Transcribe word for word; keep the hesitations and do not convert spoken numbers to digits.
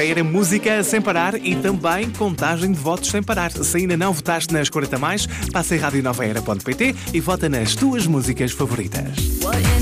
Nova Era, música sem parar e também contagem de votos sem parar. Se ainda não votaste nas quarenta mais, passa em rádio nova era ponto pt e vota nas tuas músicas favoritas.